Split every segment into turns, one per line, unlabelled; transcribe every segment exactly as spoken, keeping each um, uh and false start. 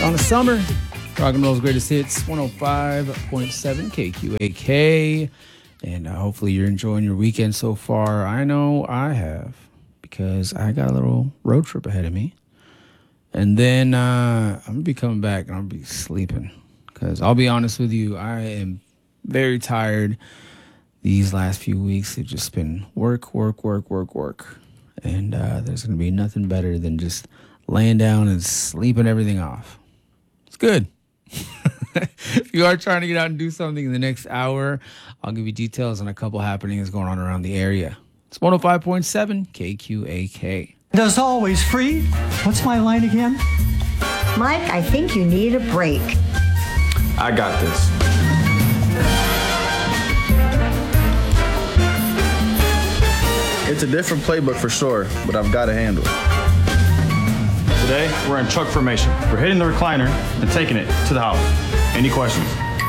on a summer. Rock and roll's greatest hits, one oh five point seven K Q A K. And uh, hopefully you're enjoying your weekend so far. I know I have, because I got a little road trip ahead of me. And then uh, I'm going to be coming back and I'll be sleeping. Because I'll be honest with you, I am very tired. These last few weeks have just been work, work, work, work, work. And uh, there's going to be nothing better than just laying down and sleeping everything off. It's good. If you are trying to get out and do something in the next hour, I'll give you details on a couple happenings going on around the area. It's one oh five point seven K Q A K.
And as always, free. What's my line again?
Mike, I think you need a break.
I got this. It's a different playbook for sure, but I've got to handle it.
Today, we're in truck formation. We're hitting the recliner and taking it to the house. Any questions?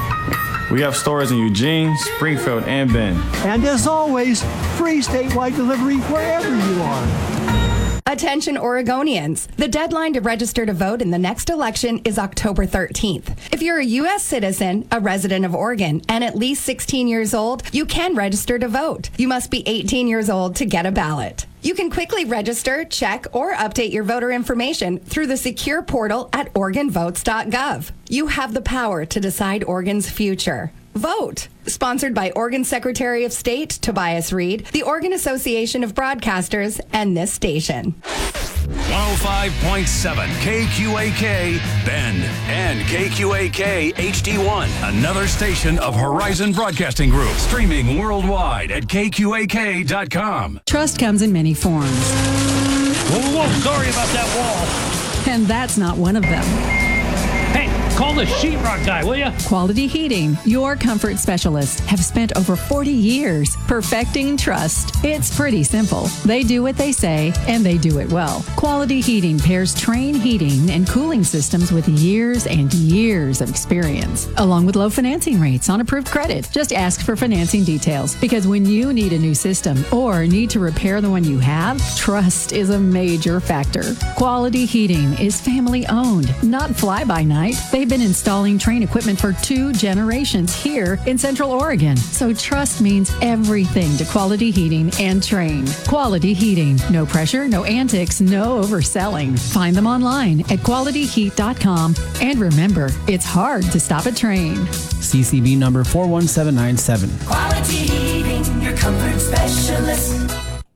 We have stores in Eugene, Springfield, and Bend.
And as always, free statewide delivery wherever you are.
Attention Oregonians. The deadline to register to vote in the next election is October thirteenth. If you're a U S citizen, a resident of Oregon, and at least sixteen years old, you can register to vote. You must be eighteen years old to get a ballot. You can quickly register, check, or update your voter information through the secure portal at oregon votes dot gov. You have the power to decide Oregon's future. Vote. Sponsored by Oregon Secretary of State Tobias Reed, the Oregon Association of Broadcasters, and this station.
one oh five point seven K Q A K Bend and K Q A K H D one, another station of Horizon Broadcasting Group, streaming worldwide at K Q A K dot com.
Trust comes in many forms.
Whoa, whoa, whoa, sorry about that wall.
And that's not one of them.
Hey, call the sheetrock guy, will you?
Quality Heating, your comfort specialists, have spent over forty years perfecting trust. It's pretty simple. They do what they say, and they do it well. Quality Heating pairs Trane heating and cooling systems with years and years of experience, along with low financing rates on approved credit. Just ask for financing details, because when you need a new system or need to repair the one you have, trust is a major factor. Quality Heating is family owned, not fly-by-night. They've been installing Trane equipment for two generations here in Central Oregon. So trust means everything to Quality Heating and Trane. Quality Heating. No pressure, no antics, no overselling. Find them online at quality heat dot com. And remember, it's hard to stop a Trane.
C C B number four one seven nine seven.
Quality Heating, your comfort specialist.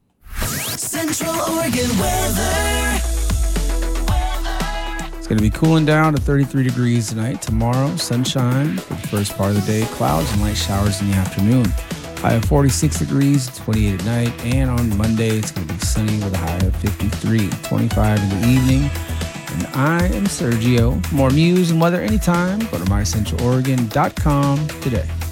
Central Oregon weather.
It's going to be cooling down to thirty-three degrees tonight. Tomorrow, sunshine for the first part of the day. Clouds and light showers in the afternoon. High of forty-six degrees, twenty-eight at night. And on Monday, it's going to be sunny with a high of fifty-three, twenty-five in the evening. And I am Sergio. For more news and weather anytime, go to my central oregon dot com today.